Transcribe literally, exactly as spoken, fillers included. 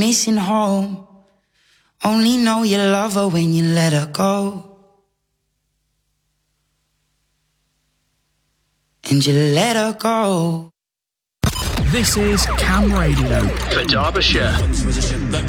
missing home. Only know you love her when you let her go. And you let her go. This is Cam Radio for Derbyshire.